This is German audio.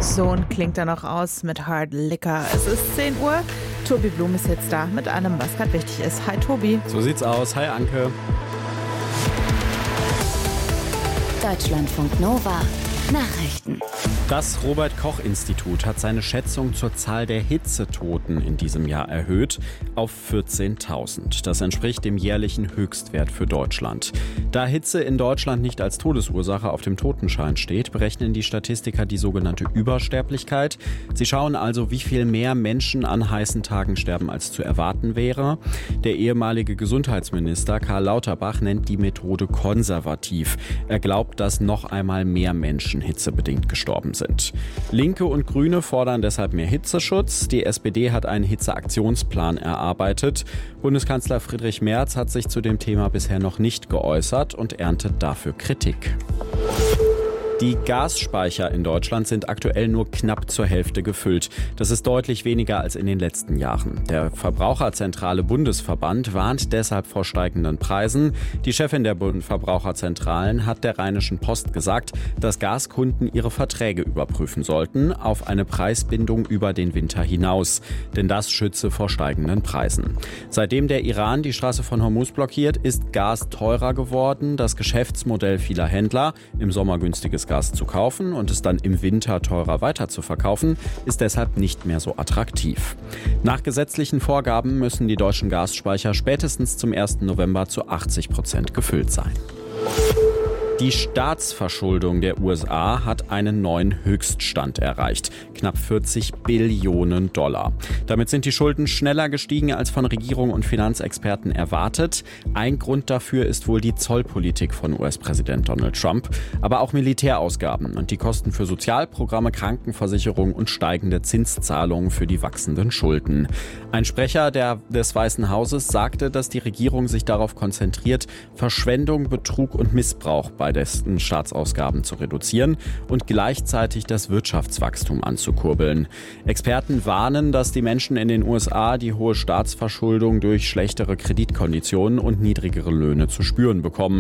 So und klingt er noch aus mit Hard Liquor. Es ist 10 Uhr. Tobi Blum ist jetzt da mit allem, was gerade wichtig ist. Hi Tobi. So sieht's aus. Hi Anke. Deutschlandfunk Nova. Nachrichten. Das Robert-Koch-Institut hat seine Schätzung zur Zahl der Hitzetoten in diesem Jahr erhöht auf 14.000. Das entspricht dem jährlichen Höchstwert für Deutschland. Da Hitze in Deutschland nicht als Todesursache auf dem Totenschein steht, berechnen die Statistiker die sogenannte Übersterblichkeit. Sie schauen also, wie viel mehr Menschen an heißen Tagen sterben, als zu erwarten wäre. Der ehemalige Gesundheitsminister Karl Lauterbach nennt die Methode konservativ. Er glaubt, dass noch einmal mehr Menschen hitzebedingt gestorben sind. Linke und Grüne fordern deshalb mehr Hitzeschutz. Die SPD hat einen Hitzeaktionsplan erarbeitet. Bundeskanzler Friedrich Merz hat sich zu dem Thema bisher noch nicht geäußert und erntet dafür Kritik. Die Gasspeicher in Deutschland sind aktuell nur knapp zur Hälfte gefüllt. Das ist deutlich weniger als in den letzten Jahren. Der Verbraucherzentrale Bundesverband warnt deshalb vor steigenden Preisen. Die Chefin der Verbraucherzentralen hat der Rheinischen Post gesagt, dass Gaskunden ihre Verträge überprüfen sollten auf eine Preisbindung über den Winter hinaus. Denn das schütze vor steigenden Preisen. Seitdem der Iran die Straße von Hormuz blockiert, ist Gas teurer geworden. Das Geschäftsmodell vieler Händler, im Sommer günstiges Gas zu kaufen und es dann im Winter teurer weiter zu verkaufen, ist deshalb nicht mehr so attraktiv. Nach gesetzlichen Vorgaben müssen die deutschen Gasspeicher spätestens zum 1. November zu 80% gefüllt sein. Die Staatsverschuldung der USA hat einen neuen Höchststand erreicht. Knapp 40 Billionen $. Damit sind die Schulden schneller gestiegen als von Regierung und Finanzexperten erwartet. Ein Grund dafür ist wohl die Zollpolitik von US-Präsident Donald Trump, aber auch Militärausgaben und die Kosten für Sozialprogramme, Krankenversicherung und steigende Zinszahlungen für die wachsenden Schulden. Ein Sprecher des Weißen Hauses sagte, dass die Regierung sich darauf konzentriert, Verschwendung, Betrug und Missbrauch bei dessen Staatsausgaben zu reduzieren und gleichzeitig das Wirtschaftswachstum anzukurbeln. Experten warnen, dass die Menschen in den USA die hohe Staatsverschuldung durch schlechtere Kreditkonditionen und niedrigere Löhne zu spüren bekommen.